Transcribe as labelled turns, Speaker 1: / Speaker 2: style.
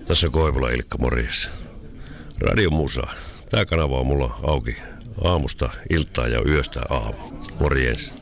Speaker 1: Tässä on Koivula Ilkka, morjes. Radio Musa. Tää kanava on mulla auki aamusta iltaan ja yöstä aamu. Morjens.